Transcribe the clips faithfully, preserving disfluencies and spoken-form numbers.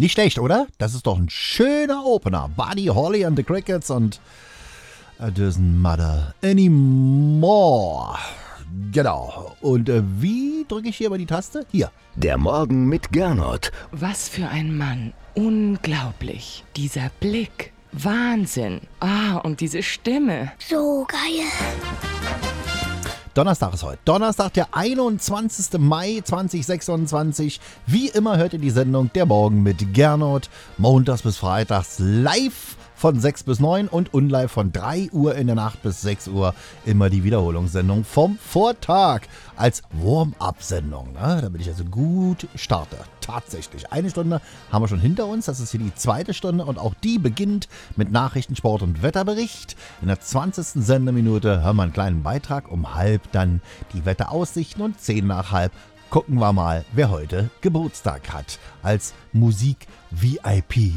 Nicht schlecht, oder? Das ist doch ein schöner Opener. Buddy Holly and the Crickets und It doesn't matter anymore. Genau. Und äh, wie drücke ich hier über die Taste? Hier. Der Morgen mit Gernot. Was für ein Mann. Unglaublich. Dieser Blick. Wahnsinn. Ah, und diese Stimme. So geil. Donnerstag ist heute. Donnerstag, der einundzwanzigsten Mai zweitausendsechsundzwanzig. Wie immer hört ihr die Sendung Der Morgen mit Gernot. Montags bis freitags live von sechs bis neun und unlive von drei Uhr in der Nacht bis sechs Uhr. Immer die Wiederholungssendung vom Vortag als Warm-up-Sendung. Ne? Damit ich also gut starte. Tatsächlich. Eine Stunde haben wir schon hinter uns. Das ist hier die zweite Stunde und auch die beginnt mit Nachrichten, Sport und Wetterbericht. In der zwanzigsten Sendeminute hören wir einen kleinen Beitrag. Um halb dann die Wetteraussichten und zehn nach halb gucken wir mal, wer heute Geburtstag hat. Als Musik-V I P.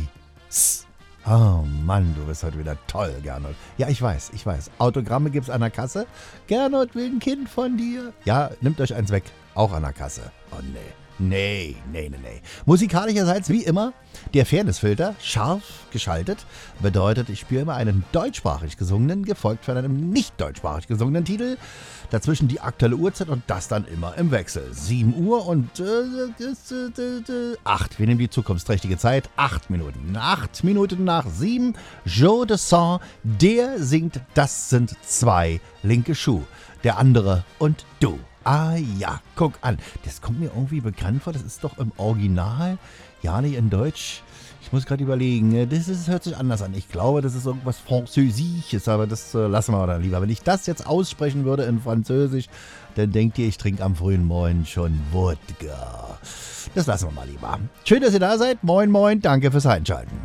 Oh Mann, du bist heute wieder toll, Gernot. Ja, ich weiß, ich weiß. Autogramme gibt's an der Kasse. Gernot will ein Kind von dir. Ja, nimmt euch eins weg. Auch an der Kasse. Oh nee. Nee, nee, nee, nee. Musikalischerseits wie immer der Fairnessfilter scharf geschaltet. Bedeutet, ich spiele immer einen deutschsprachig gesungenen, gefolgt von einem nicht deutschsprachig gesungenen Titel. Dazwischen die aktuelle Uhrzeit und das dann immer im Wechsel. sieben Uhr und äh, äh, acht. Wir nehmen die zukunftsträchtige Zeit. acht Minuten. acht Minuten nach sieben. Joe Dassin, der singt Das sind zwei linke Schuh. Der andere und du. Ah ja, guck an. Das kommt mir irgendwie bekannt vor. Das ist doch im Original. Ja, nicht in Deutsch. Ich muss gerade überlegen. Das ist, hört sich anders an. Ich glaube, das ist irgendwas Französisches. Aber das äh, lassen wir dann lieber. Wenn ich das jetzt aussprechen würde in Französisch, dann denkt ihr, ich trinke am frühen Morgen schon Wodka. Das lassen wir mal lieber. Schön, dass ihr da seid. Moin, moin. Danke fürs Einschalten.